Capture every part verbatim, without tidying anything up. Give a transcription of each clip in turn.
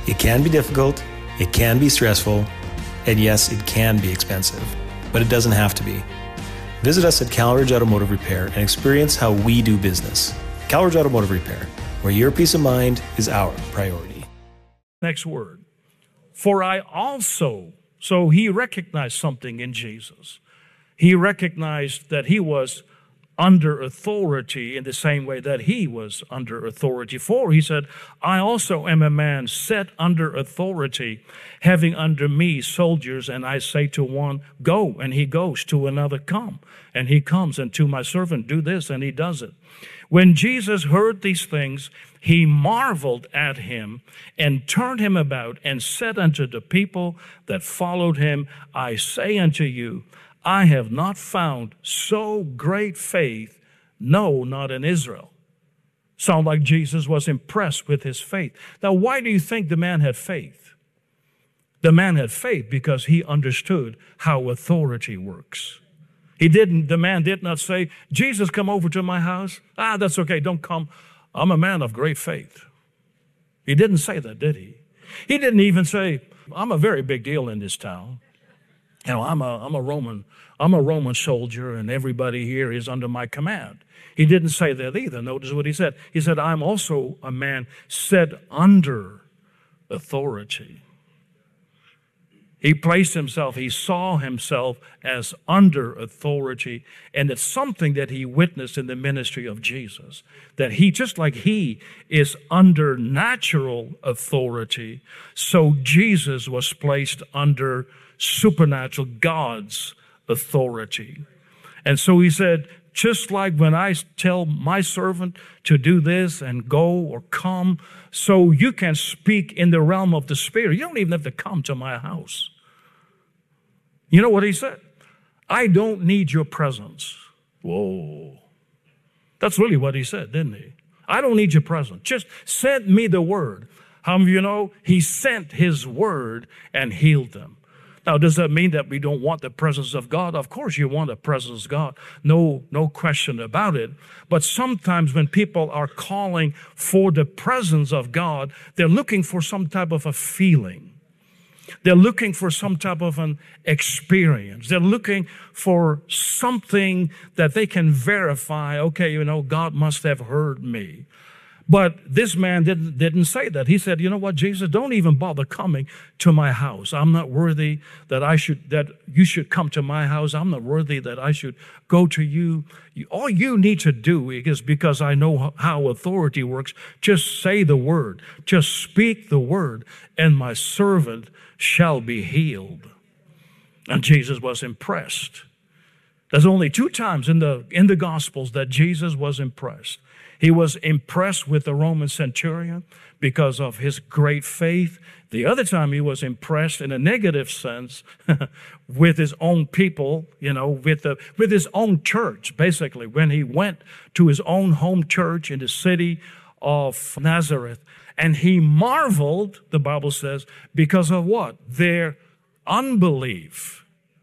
It can be difficult, it can be stressful, and yes, it can be expensive, but it doesn't have to be. Visit us at CalRidge Automotive Repair and experience how we do business. CalRidge Automotive Repair, where your peace of mind is our priority. Next word. For I also, so he recognized something in Jesus. He recognized that he was under authority in the same way that he was under authority. For he said, I also am a man set under authority, having under me soldiers, and I say to one, go, and he goes, to another, come, and he comes, and to my servant, do this, and he does it. When Jesus heard these things, he marveled at him and turned him about and said unto the people that followed him, I say unto you, I have not found so great faith, no, not in Israel. Sound like Jesus was impressed with his faith. Now, why do you think the man had faith? The man had faith because he understood how authority works. He didn't, the man did not say, Jesus, come over to my house. Ah, that's okay, don't come. I'm a man of great faith. He didn't say that, did he? He didn't even say, I'm a very big deal in this town. You know, I'm a, I'm a Roman, I'm a Roman soldier, and everybody here is under my command. He didn't say that either. Notice what he said. He said, I'm also a man set under authority. He placed himself, he saw himself as under authority, and it's something that he witnessed in the ministry of Jesus, that he, just like he is under natural authority, so Jesus was placed under supernatural God's authority. And so he said, just like when I tell my servant to do this and go or come, so you can speak in the realm of the Spirit. You don't even have to come to my house. You know what he said? I don't need your presence. Whoa. That's really what he said, didn't he? I don't need your presence. Just send me the word. How many of you know he sent his word and healed them? Now, does that mean that we don't want the presence of God? Of course you want the presence of God. No, no question about it. But sometimes when people are calling for the presence of God, they're looking for some type of a feeling. They're looking for some type of an experience. They're looking for something that they can verify. Okay, you know, God must have heard me. But this man didn't, didn't say that. He said, you know what, Jesus, don't even bother coming to my house. I'm not worthy that I should, that you should come to my house. I'm not worthy that I should go to you. All you need to do is, because I know how authority works, just say the word. Just speak the word, and my servant shall be healed. And Jesus was impressed. There's only two times in the, in the Gospels that Jesus was impressed. He was impressed with the Roman centurion because of his great faith. The other time he was impressed in a negative sense with his own people, you know, with the, with his own church, basically, when he went to his own home church in the city of Nazareth. And he marveled, the Bible says, because of what? Their unbelief.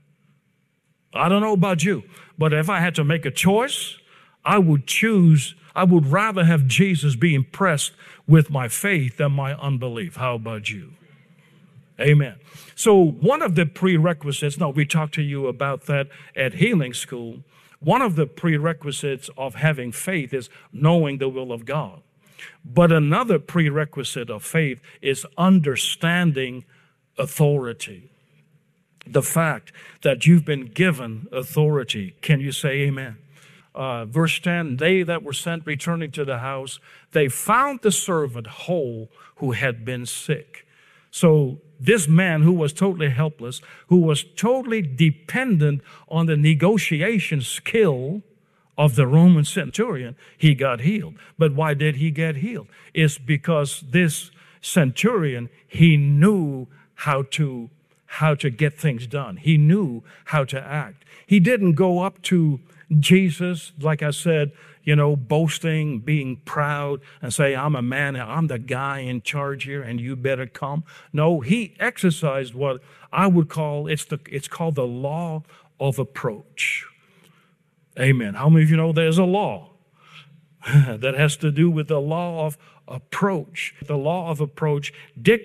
I don't know about you, but if I had to make a choice, I would choose I would rather have Jesus be impressed with my faith than my unbelief. How about you? Amen. So one of the prerequisites, now we talked to you about that at healing school. One of the prerequisites of having faith is knowing the will of God. But another prerequisite of faith is understanding authority. The fact that you've been given authority. Can you say amen? Uh, verse ten, they that were sent returning to the house, they found the servant whole who had been sick. So this man who was totally helpless, who was totally dependent on the negotiation skill of the Roman centurion, he got healed. But why did he get healed? It's because this centurion, he knew how to, how to get things done. He knew how to act. He didn't go up to Jesus, like I said, you know, boasting, being proud, and say, I'm a man, I'm the guy in charge here, and you better come. No, he exercised what I would call, it's the it's called the law of approach. Amen. How many of you know there's a law that has to do with the law of approach? The law of approach dictates